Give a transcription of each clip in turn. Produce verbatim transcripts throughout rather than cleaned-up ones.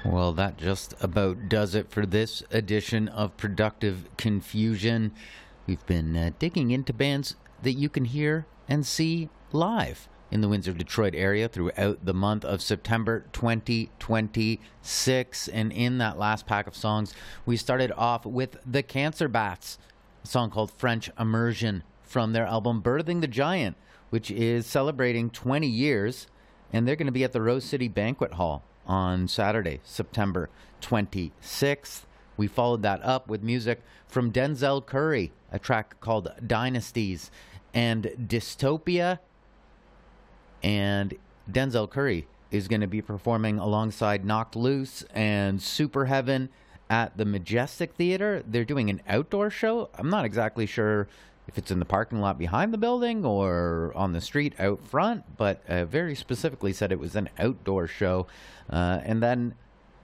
Well, that just about does it for this edition of Productive Confusion. We've been uh, digging into bands that you can hear and see live in the Windsor, Detroit area throughout the month of September twenty twenty-six. And in that last pack of songs, we started off with the Cancer Bats, a song called French Immersion from their album Birthing the Giant, which is celebrating twenty years, and they're going to be at the Rose City Banquet Hall on Saturday, September twenty-sixth. We followed that up with music from Denzel Curry, a track called Dynasties and Dystopia. And Denzel Curry is going to be performing alongside Knocked Loose and Super Heaven at the Majestic Theater. They're doing an outdoor show. I'm not exactly sure if it's in the parking lot behind the building or on the street out front, but uh, very specifically said it was an outdoor show. Uh, and then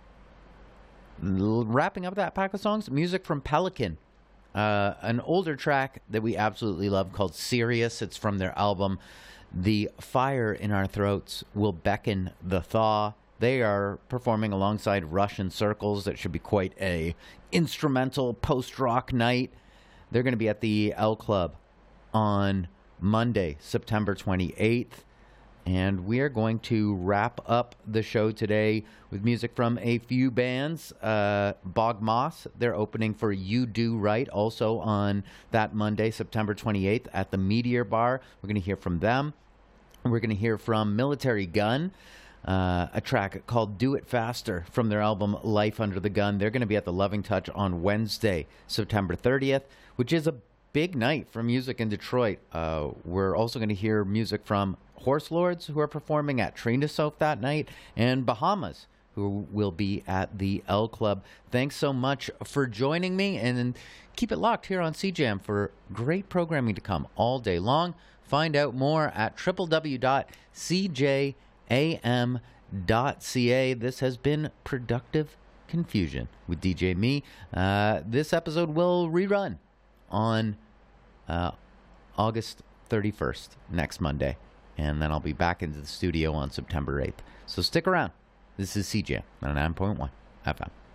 l- wrapping up that pack of songs, music from Pelican, uh, an older track that we absolutely love called Sirius. It's from their album The Fire in Our Throats Will Beckon the Thaw. They are performing alongside Russian Circles. That should be quite a instrumental post-rock night. They're going to be at the L Club on Monday, September twenty-eighth. And we are going to wrap up the show today with music from a few bands. Uh, Bog Moss, they're opening for You Do Right, also on that Monday, September twenty-eighth, at the Meteor Bar. We're going to hear from them. We're going to hear from Military Gun, uh, a track called Do It Faster from their album Life Under the Gun. They're going to be at the Loving Touch on Wednesday, September thirtieth, which is a big night for music in Detroit. Uh, we're also going to hear music from Horse Lords, who are performing at Trinasof that night, and Bahamas, who will be at the L Club. Thanks so much for joining me, and keep it locked here on C Jam for great programming to come all day long. Find out more at w w w dot c j a m dot c a. This has been Productive Confusion with D J Me. Uh, this episode will rerun on uh, August thirty-first, next Monday. And then I'll be back into the studio on September eighth. So stick around. This is C J ninety-nine point one F M.